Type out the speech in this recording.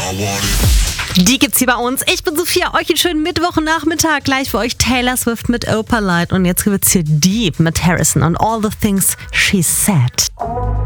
Die gibt's hier bei uns. Ich bin Sophia, euch einen schönen Mittwochnachmittag. Gleich für euch Taylor Swift mit Opalite. Und jetzt wird's hier deep mit Harrison und All the Things She Said.